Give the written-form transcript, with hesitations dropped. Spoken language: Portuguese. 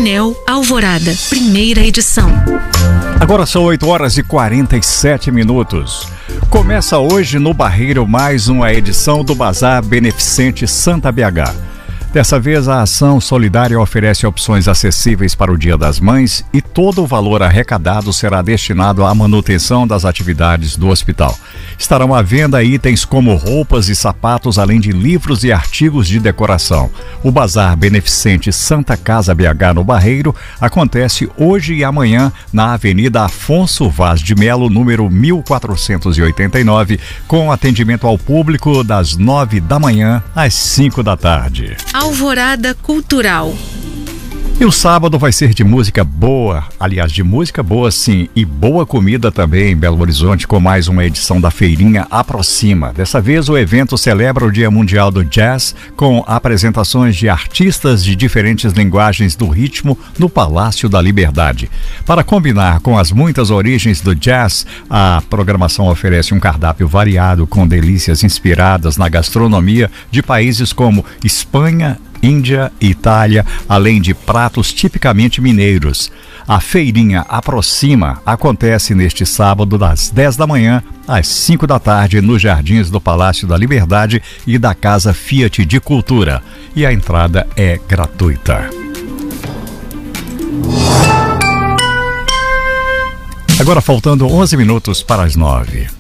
Painel Alvorada, primeira edição. Agora são 8h47. Começa hoje no Barreiro mais uma edição do Bazar Beneficente Santa BH. Dessa vez, a ação solidária oferece opções acessíveis para o Dia das Mães e todo o valor arrecadado será destinado à manutenção das atividades do hospital. Estarão à venda itens como roupas e sapatos, além de livros e artigos de decoração. O Bazar Beneficente Santa Casa BH no Barreiro acontece hoje e amanhã na Avenida Afonso Vaz de Melo, número 1489, com atendimento ao público das 9 da manhã às 5 da tarde. Alvorada Cultural. E o sábado vai ser de música boa, aliás, de música boa sim, e boa comida também em Belo Horizonte, com mais uma edição da Feirinha Aproxima. Dessa vez o evento celebra o Dia Mundial do Jazz, com apresentações de artistas de diferentes linguagens do ritmo no Palácio da Liberdade. Para combinar com as muitas origens do jazz, a programação oferece um cardápio variado com delícias inspiradas na gastronomia de países como Espanha, Índia e Itália, além de pratos tipicamente mineiros. A Feirinha Aproxima acontece neste sábado das 10 da manhã às 5 da tarde nos Jardins do Palácio da Liberdade e da Casa Fiat de Cultura. E a entrada é gratuita. Agora faltando 11 minutos para as 9.